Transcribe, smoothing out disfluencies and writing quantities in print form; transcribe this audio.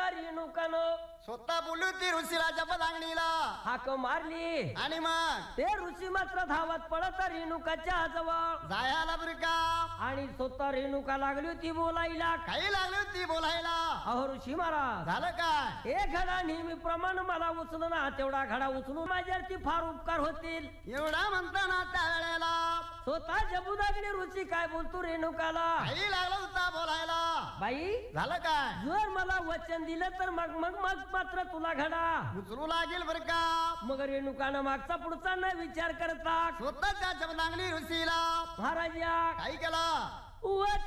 त्या रेणुकानं स्वतः बोलली होती ऋषीला जपदांगणीला हाक मारली आणि मग ते ऋषी मात्र धावत पडत रेणुकाच्या जवळ जायला बरं का आणि स्वतः रेणुका लागली होती बोलायला काही लागली होती बोलायला अहो ऋषी महाराज झालं काय हे घडा नेहमीप्रमाणे मला उचलून ना तेवढा घडा उचलून माझ्यावरती फार उपकार होतील एवढा म्हणताना त्या वेळेला स्वतः जबुदागणी ऋषी काय बोलतो रेणुकाला काही लागला होता बोलायला बाई झालं काय जर मला वचन दिलं तर मग मग मग मात्र तुला घडा उचलू लागेल बरं का मग रेणुकानं मागचा पुढचा न विचार करता स्वतः त्या जपदांगणी ऋषीला महाराज या काही केला